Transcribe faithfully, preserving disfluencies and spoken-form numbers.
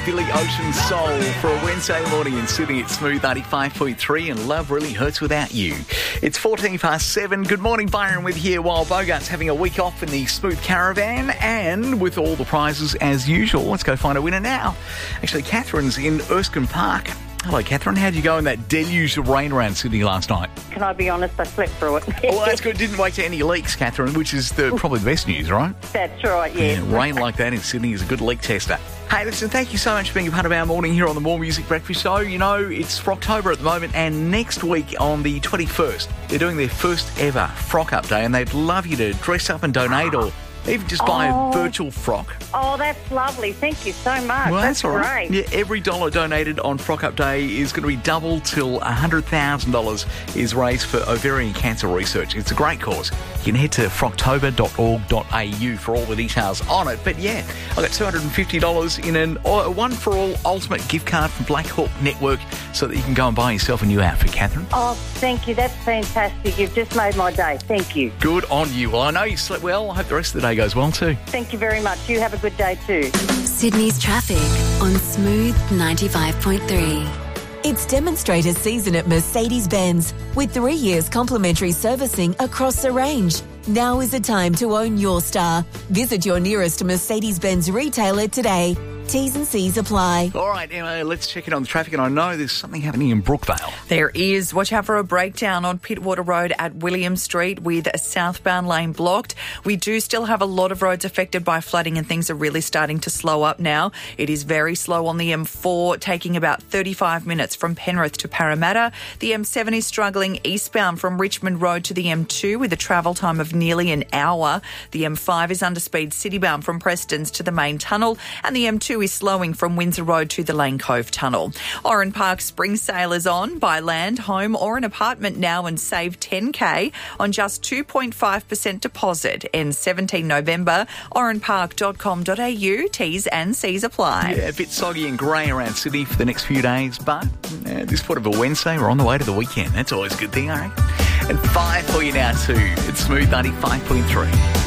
Billy Ocean Soul for a Wednesday morning in Sydney at Smooth ninety-five point three, and love really hurts without you. It's fourteen past seven. Good morning, Byron with here while Bogart's having a week off in the Smooth Caravan, and with all the prizes as usual. Let's go find a winner now. Actually, Catherine's in Erskine Park. Hello, Catherine. How'd you go in that deluge of rain around Sydney last night? Can I be honest? I slept through it. Well, that's good. Didn't wake to any leaks, Catherine, which is the, probably the best news, right? That's right, yeah. yeah. Rain like that in Sydney is a good leak tester. Hey, listen, thank you so much for being a part of our morning here on the More Music Breakfast Show. You know, it's Frocktober at the moment, and next week on the twenty-first, they're doing their first ever Frock Up Day, and they'd love you to dress up and donate or even just buy Oh. a virtual frock. Oh, that's lovely. Thank you so much. Well, that's that's all right. great. Yeah, every dollar donated on Frock Up Day is going to be doubled till one hundred thousand dollars is raised for ovarian cancer research. It's a great cause. You can head to frocktober dot org dot a u for all the details on it. But yeah, I got two hundred fifty dollars in an a one-for-all ultimate gift card from Black Hawk Network so that you can go and buy yourself a new outfit, Catherine. Oh, thank you. That's fantastic. You've just made my day. Thank you. Good on you. Well, I know you slept well. I hope the rest of the day goes well too. Thank you very much. You have a good day too. Sydney's traffic on Smooth ninety-five point three. It's demonstrator season at Mercedes-Benz with three years complimentary servicing across the range. Now is the time to own your star. Visit your nearest Mercedes-Benz retailer today. T's and C's apply. All right, Emma, let's check in on the traffic. And I know there's something happening in Brookvale. There is. Watch out for a breakdown on Pittwater Road at William Street with a southbound lane blocked. We do still have a lot of roads affected by flooding, and things are really starting to slow up now. It is very slow on the M four, taking about thirty-five minutes from Penrith to Parramatta. The M seven is struggling eastbound from Richmond Road to the M two with a travel time of nearly an hour. The M five is under speed citybound from Prestons to the main tunnel, and the M two is slowing from Windsor Road to the Lane Cove Tunnel. Oran Park Spring Sale is on. Buy land, home or an apartment now and save ten K on just two point five percent deposit. Ends seventeenth November. oran park dot com dot a u. T's and C's apply. Yeah, a bit soggy and grey around Sydney for the next few days, but uh, this part of a Wednesday, we're on the way to the weekend. That's always a good thing, all right? And five for you now too. It's Smooth ninety-five point three.